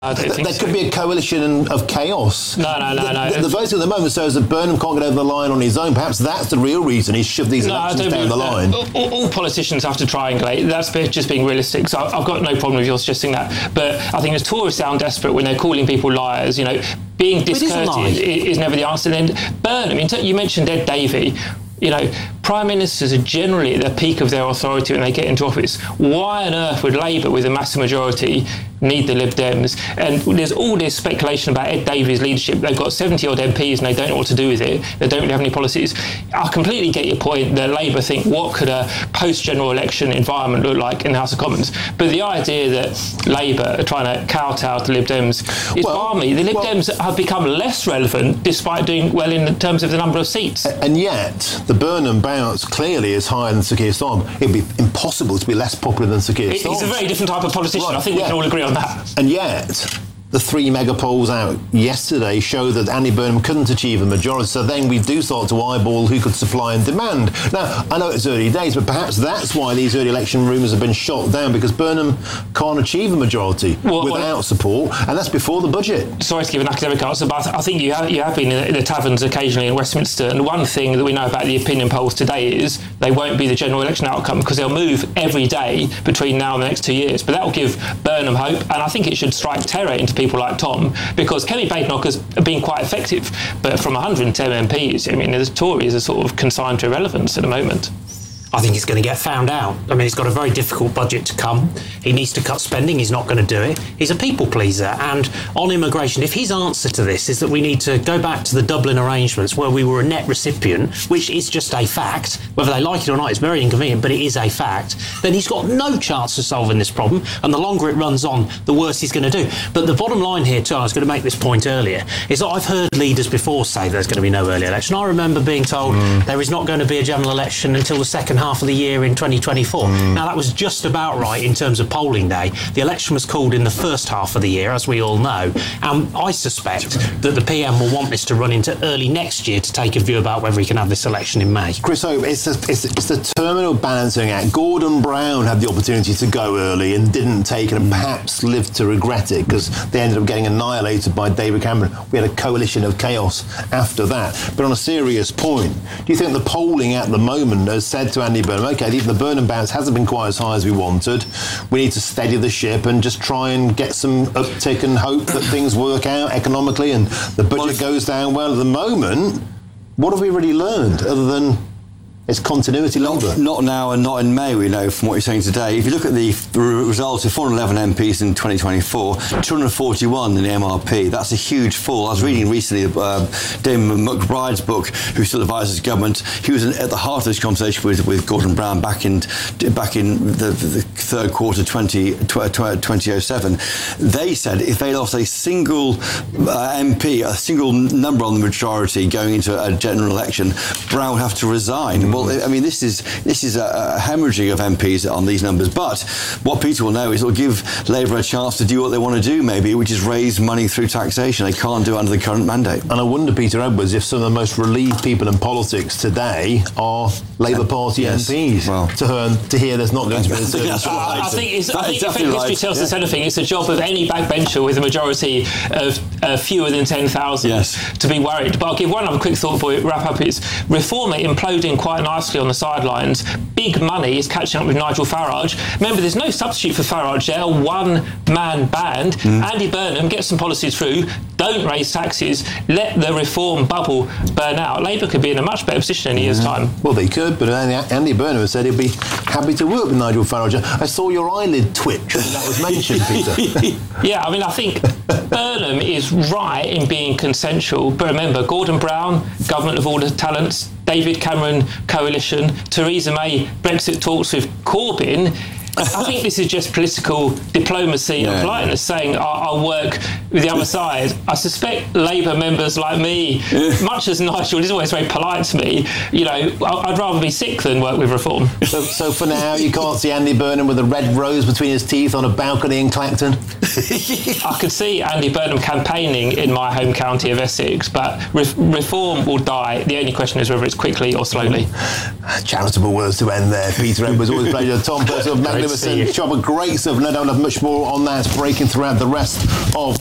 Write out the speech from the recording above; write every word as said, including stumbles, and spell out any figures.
I don't think there so. could be a coalition of chaos. No, no, no, the, no. The, the voting at the moment shows that Burnham can't get over the line on his own. Perhaps that's the real reason he's shoved these no, elections down the line. All, all politicians have to triangulate. That's just being realistic. So I've got no problem with you suggesting that. But I think as Tories sound desperate when they're calling people liars, you know, being discourteous is, is never the answer. And then Burnham, you mentioned Ed Davey. You know, prime ministers are generally at the peak of their authority when they get into office. Why on earth would Labour, with a massive majority, need the Lib Dems? And there's all this speculation about Ed Davey's leadership. They've got seventy odd M Ps and they don't know what to do with it. They don't really have any policies. I completely get your point that Labour think, what could a post-general election environment look like in the House of Commons? But the idea that Labour are trying to kowtow to Lib Dems is well, balmy. The Lib well, Dems have become less relevant despite doing well in terms of the number of seats. And yet, the Burnham bounce clearly is higher than Sir Keir Starmer. It would be impossible to be less popular than Sir Keir Starmer. He's a very different type of politician. Right, I think yeah. we can all agree on that. And yet, the three mega polls out yesterday show that Andy Burnham couldn't achieve a majority, so then we do start to eyeball who could supply and demand. Now, I know it's early days, but perhaps that's why these early election rumours have been shot down, because Burnham can't achieve a majority well, without well, support, and that's before the budget. Sorry to give an academic answer, but I think you have, you have been in the, in the taverns occasionally in Westminster, and one thing that we know about the opinion polls today is they won't be the general election outcome, because they'll move every day between now and the next two years. But that will give Burnham hope, and I think it should strike terror into people like Tom, because Kemi Badenoch has been quite effective, but from one hundred ten M Ps, I mean, the Tories are sort of consigned to irrelevance at the moment. I think he's going to get found out. I mean, he's got a very difficult budget to come. He needs to cut spending. He's not going to do it. He's a people pleaser. And on immigration, if his answer to this is that we need to go back to the Dublin arrangements where we were a net recipient, which is just a fact, whether they like it or not, it's very inconvenient, but it is a fact, then he's got no chance of solving this problem. And the longer it runs on, the worse he's going to do. But the bottom line here, too, I was going to make this point earlier, is that I've heard leaders before say there's going to be no early election. I remember being told mm. there is not going to be a general election until the second half of the year in twenty twenty-four. Mm. Now, that was just about right in terms of polling day. The election was called in the first half of the year, as we all know, and I suspect that the P M will want this to run into early next year to take a view about whether he can have this election in May. Chris Hope, it's a, it's, it's a terminal balancing act. Gordon Brown had the opportunity to go early and didn't take it, and perhaps lived to regret it, because they ended up getting annihilated by David Cameron. We had a coalition of chaos after that. But on a serious point, do you think the polling at the moment has said to Andy Burnham, OK, the Burnham bounce hasn't been quite as high as we wanted. We need to steady the ship and just try and get some uptick and hope that things work out economically and the budget well, goes down well. At the moment, what have we really learned other than it's continuity not, Labour? Not now and not in May, we know from what you're saying today. If you look at the results of four hundred eleven M Ps in twenty twenty-four, two hundred forty-one in the M R P, that's a huge fall. I was reading recently uh, David McBride's book, who still advises government. He was at the heart of this conversation with, with Gordon Brown back in back in the, the third quarter twenty oh seven. They said if they lost a single uh, M P, a single number on the majority going into a general election, Brown would have to resign. Well, I mean, this is this is a, a hemorrhaging of M Ps on these numbers. But what Peter will know is it'll give Labour a chance to do what they want to do, maybe, which is raise money through taxation. They can't do it under the current mandate. And I wonder, Peter Edwards, if some of the most relieved people in politics today are Labour Party yes. M Ps well, to, hear, to hear there's not going to be a certain I, I think, it's, I think if history right. tells yeah. us anything, it's the job of any backbencher with a majority of uh, fewer than ten thousand yes. to be worried. But I'll give one other quick thought before we wrap up. Is Reform imploding quite nicely on the sidelines. Big money is catching up with Nigel Farage. Remember, there's no substitute for Farage there. One-man band. Mm. Andy Burnham, get some policies through. Don't raise taxes. Let the Reform bubble burn out. Labour could be in a much better position in a year's mm. time. Well, they could, but Andy Burnham said he'd be happy to work with Nigel Farage. I saw your eyelid twitch when that was mentioned, Peter. Yeah, I mean, I think Burnham is right in being consensual, but remember, Gordon Brown, government of all the talents, David Cameron coalition, Theresa May, Brexit talks with Corbyn. I think this is just political diplomacy yeah. and politeness, saying I'll, I'll work with the other side. I suspect Labour members like me, much as Nigel is always very polite to me, you know, I'd rather be sick than work with Reform. So, so for now, you can't see Andy Burnham with a red rose between his teeth on a balcony in Clacton? I could see Andy Burnham campaigning in my home county of Essex, but re- Reform will die. The only question is whether it's quickly or slowly. Charitable words to end there. Peter Edwards, always a pleasure. Tom Purcell, magnificent job, a great serve. No doubt have much more on that breaking throughout the rest of